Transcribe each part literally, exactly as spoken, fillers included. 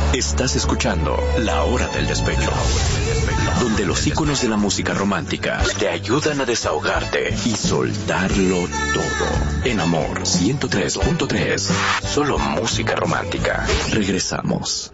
Estás escuchando La Hora del Despecho, donde los íconos de la música romántica te ayudan a desahogarte y soltarlo todo. En Amor ciento tres punto tres, solo música romántica. Regresamos.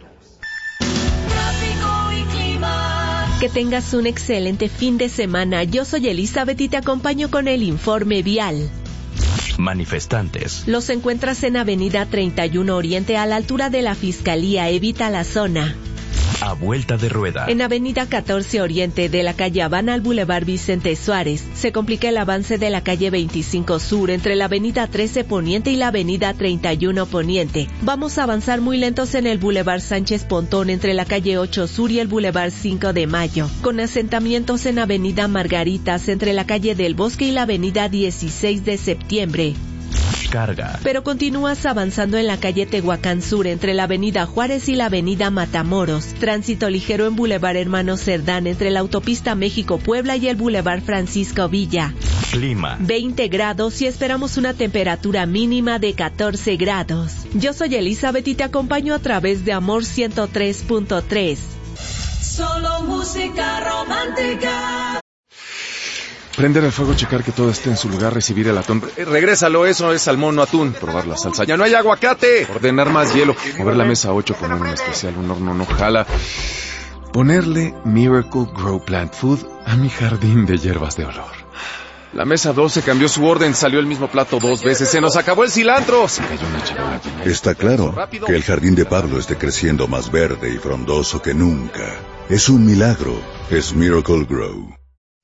Que tengas un excelente fin de semana. Yo soy Elizabeth y te acompaño con el informe vial. Manifestantes. Los encuentras en Avenida treinta y uno Oriente a la altura de la Fiscalía. Evita la zona. A vuelta de rueda. En Avenida catorce Oriente de la calle Habana al Boulevard Vicente Suárez. Se complica el avance de la calle veinticinco Sur entre la Avenida trece Poniente y la Avenida treinta y uno Poniente. Vamos a avanzar muy lentos en el Boulevard Sánchez Pontón entre la calle ocho Sur y el Boulevard cinco de Mayo. Con asentamientos en Avenida Margaritas entre la calle del Bosque y la Avenida dieciséis de Septiembre. Carga. Pero continúas avanzando en la calle Tehuacán Sur entre la Avenida Juárez y la Avenida Matamoros. Tránsito ligero en Boulevard Hermano Cerdán entre la autopista México-Puebla y el Boulevard Francisco Villa. Clima. veinte grados y esperamos una temperatura mínima de catorce grados. Yo soy Elizabeth y te acompaño a través de Amor ciento tres punto tres. Solo música romántica. Prender el fuego, checar que todo esté en su lugar, recibir el atún. Eh, regrésalo, eso es salmón, no atún. Probar la salsa. ¡Ya no hay aguacate! Ordenar más hielo. Mover la mesa ocho, poner un especial, un horno no jala. Ponerle Miracle Grow Plant Food a mi jardín de hierbas de olor. La mesa doce cambió su orden, salió el mismo plato dos veces. ¡Se nos acabó el cilantro! Se cayó una charola. Está claro que el jardín de Pablo esté creciendo más verde y frondoso que nunca. Es un milagro. Es Miracle Grow.